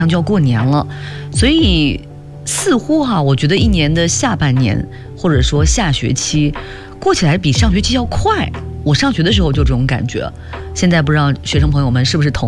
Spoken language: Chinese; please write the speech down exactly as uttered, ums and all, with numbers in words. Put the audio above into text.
就要过年了，所以似乎哈，我觉得一年的下半年或者说下学期过起来比上学期要快。我上学的时候就这种感觉，现在不知道学生朋友们是不是同